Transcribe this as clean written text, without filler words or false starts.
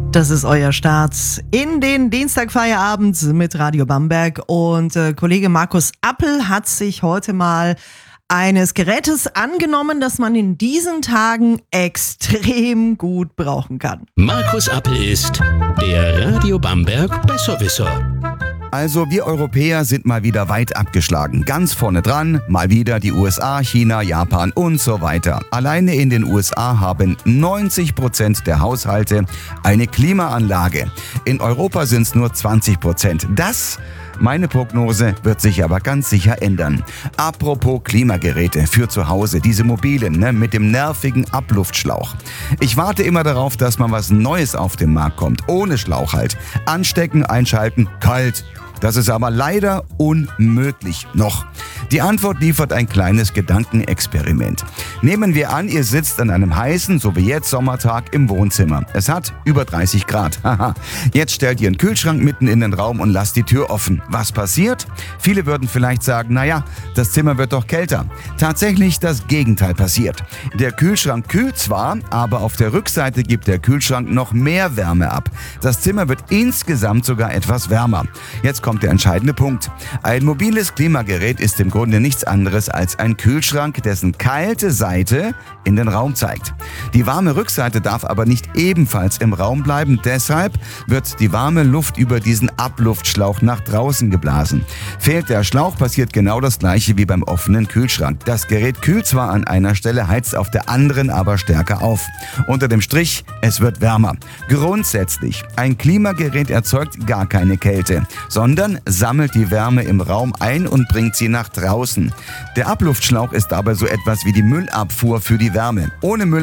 Das ist euer Start in den Dienstagfeierabend mit Radio Bamberg und Kollege Markus Appel hat sich heute mal eines Gerätes angenommen, das man in diesen Tagen extrem gut brauchen kann. Markus Appel ist der Radio Bamberg Besserwisser. Also wir Europäer sind mal wieder weit abgeschlagen. Ganz vorne dran, mal wieder die USA, China, Japan und so weiter. Alleine in den USA haben 90% der Haushalte eine Klimaanlage. In Europa sind es nur 20%. Meine Prognose wird sich aber ganz sicher ändern. Apropos Klimageräte für zu Hause, diese mobilen, mit dem nervigen Abluftschlauch. Ich warte immer darauf, dass mal was Neues auf den Markt kommt, ohne Schlauch halt. Anstecken, einschalten, kalt. Das ist aber leider unmöglich noch. Die Antwort liefert ein kleines Gedankenexperiment. Nehmen wir an, ihr sitzt an einem heißen, so wie jetzt Sommertag im Wohnzimmer. Es hat über 30 Grad. Haha. Jetzt stellt ihr einen Kühlschrank mitten in den Raum und lasst die Tür offen. Was passiert? Viele würden vielleicht sagen, naja, das Zimmer wird doch kälter. Tatsächlich das Gegenteil passiert. Der Kühlschrank kühlt zwar, aber auf der Rückseite gibt der Kühlschrank noch mehr Wärme ab. Das Zimmer wird insgesamt sogar etwas wärmer. Jetzt kommt der entscheidende Punkt. Ein mobiles Klimagerät ist im Grunde nichts anderes als ein Kühlschrank, dessen kalte Seite in den Raum zeigt. Die warme Rückseite darf aber nicht ebenfalls im Raum bleiben. Deshalb wird die warme Luft über diesen Abluftschlauch nach draußen geblasen. Fehlt der Schlauch, passiert genau das gleiche wie beim offenen Kühlschrank. Das Gerät kühlt zwar an einer Stelle, heizt auf der anderen aber stärker auf. Unter dem Strich, es wird wärmer. Grundsätzlich, ein Klimagerät erzeugt gar keine Kälte, sondern sammelt die Wärme im Raum ein und bringt sie nach draußen. Der Abluftschlauch ist dabei so etwas wie die Müllabfuhr für die Wärme. Ohne Müll